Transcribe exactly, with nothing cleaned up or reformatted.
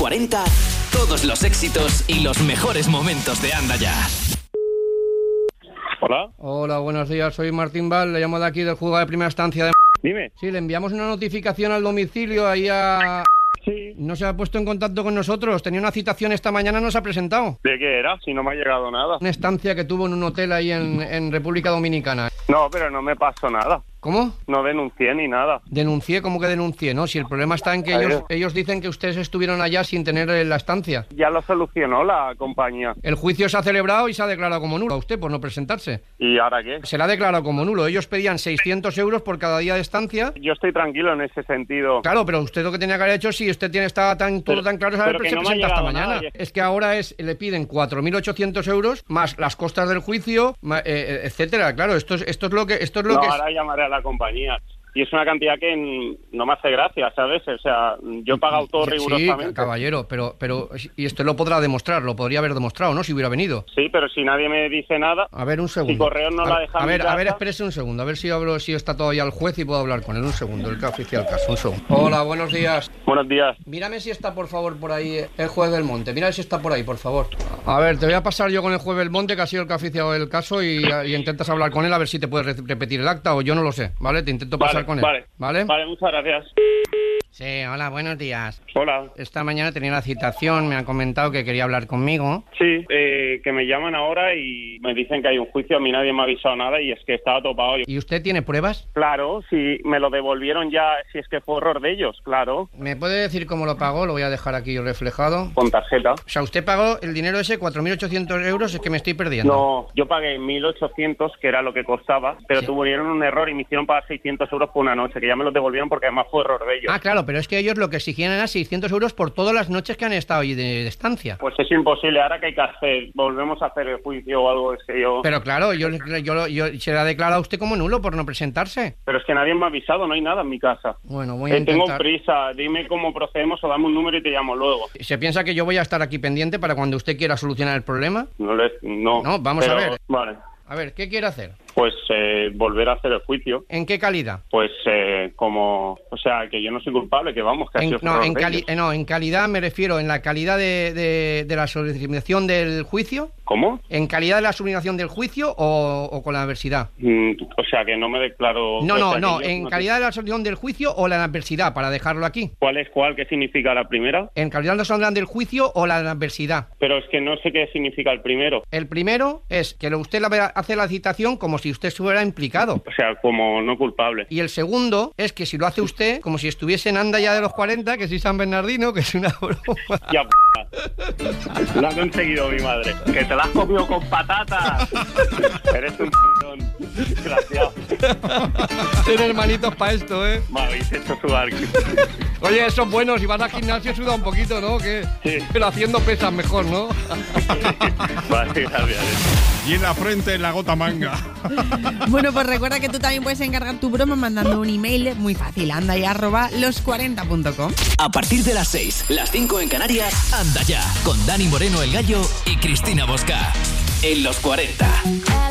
cuarenta, todos los éxitos y los mejores momentos de Anda Ya. Hola. Hola, buenos días, soy Martín Val, le llamo de aquí del juzgado de primera instancia de... Dime. Sí, le enviamos una notificación al domicilio ahí a... Sí. No se ha puesto en contacto con nosotros, tenía una citación esta mañana, no se ha presentado. ¿De qué era? Si no me ha llegado nada. Una estancia que tuvo en un hotel ahí en, en República Dominicana. No, pero no me pasó nada. ¿Cómo? No denuncié ni nada. Denuncié, ¿cómo que denuncié? No, si el problema está en que ellos, ellos dicen que ustedes estuvieron allá sin tener eh, la estancia. Ya lo solucionó la compañía. El juicio se ha celebrado y se ha declarado como nulo a usted por no presentarse. ¿Y ahora qué? Se le ha declarado como nulo. Ellos pedían seiscientos euros por cada día de estancia. Yo estoy tranquilo en ese sentido. Claro, pero usted lo que tenía que haber hecho, si usted tiene estaba tan todo Pero- tan claro, es haber pero que se no me ha presenta hasta llegado mañana. nada. Es que ahora es le piden cuatro mil ochocientos euros más las costas del juicio, ma- eh, eh, etcétera. Claro, esto es esto es lo que esto es lo No, que es- ahora llamaré a la compañía. Y es una cantidad que mm, no me hace gracia, ¿sabes? O sea, yo he pagado todo Sí, rigurosamente. caballero, pero pero y esto lo podrá demostrar, lo podría haber demostrado, ¿no? Si hubiera venido. Sí, pero si nadie me dice nada... A ver, un segundo. Si Correos no a, la deja A en ver, mi a ver, casa- espérese un segundo, a ver si hablo, si está todavía el juez y puedo hablar con él. Un segundo, el que oficia el caso, un segundo. Hola, buenos días. Buenos días. Mírame si está, por favor, por ahí el juez del Monte. Mira si está por ahí, por favor. A ver, te voy a pasar yo con el juez del Monte, que ha sido el que ha oficiado el caso, y, y intentas hablar con él a ver si te puedes re- repetir el acta o yo no lo sé, ¿vale? Te intento pasar Vale, con él. vale. ¿Vale? Vale, muchas gracias. Sí, hola, buenos días. Hola. Esta mañana tenía la citación, me han comentado que quería hablar conmigo. Sí, eh, que me llaman ahora y me dicen que hay un juicio, a mí nadie me ha avisado nada y es que estaba topado. ¿Y usted tiene pruebas? Claro, si me lo devolvieron ya, si es que fue error de ellos, claro, ¿Me puede decir cómo lo pagó? Lo voy a dejar aquí reflejado. con tarjeta. O sea, usted pagó el dinero ese, cuatro mil ochocientos euros, es que me estoy perdiendo. No, yo pagué mil ochocientos, que era lo que costaba, pero Sí. tuvieron un error y me hicieron pagar seiscientos euros por una noche, que ya me los devolvieron porque además fue error de ellos. Ah, claro, pero es que ellos lo que exigían era seiscientos euros por todas las noches que han estado allí de, de estancia. Pues es imposible, ahora que hay que hacer, volvemos a hacer el juicio o algo, es que yo... Pero claro, yo, yo, yo, se le ha declarado a usted como nulo por no presentarse. Pero es que nadie me ha avisado, no hay nada en mi casa. Bueno, voy a Eh, tengo intentar... prisa, dime cómo procedemos o dame un número y te llamo luego. ¿Se piensa que yo voy a estar aquí pendiente para cuando usted quiera solucionar el problema? No, les, no. No, vamos a Pero, ver. Vale, A ver, ¿qué quiere hacer? pues eh, volver a hacer el juicio. ¿En qué calidad? Pues eh, como, o sea, que yo no soy culpable, que vamos, que ha En, sido no, error en de cali- ellos. eh, no, en calidad me refiero, en la calidad de, de, de la solicitación del juicio. ¿Cómo? ¿En calidad de la sublimación del juicio o, o con la adversidad? Mm, o sea, que no me declaro... No, o no, sea, que no, yo en no calidad de la solución del juicio o la adversidad, para dejarlo aquí. ¿Cuál es cuál? ¿Qué significa la primera? En calidad de la solución del juicio o la adversidad. Pero es que no sé qué significa el primero. El primero es que usted la- hace la citación como si usted estuviera implicado. O sea, como no culpable. Y el segundo es que si lo hace usted como si estuviese en Anda Ya de los cuarenta, que es San Bernardino, que es una broma. Ya, p***. Lo ha conseguido mi madre. Que te la has comido con patatas. Eres un p***ón. Desgraciado. Tienes hermanitos para esto, ¿eh? Me habéis hecho sudar. Oye, esos buenos, si vas al gimnasio suda un poquito, ¿no? Que, Sí. Pero haciendo pesas mejor, ¿no? Vale, gracias. Y en la frente la gota manga. Bueno, pues recuerda que tú también puedes encargar tu broma mandando un email muy fácil, anda y arroba los cuarenta punto com. A partir de las seis, las cinco en Canarias, Anda Ya, con Dani Moreno el Gallo y Cristina Bosca. En los cuarenta.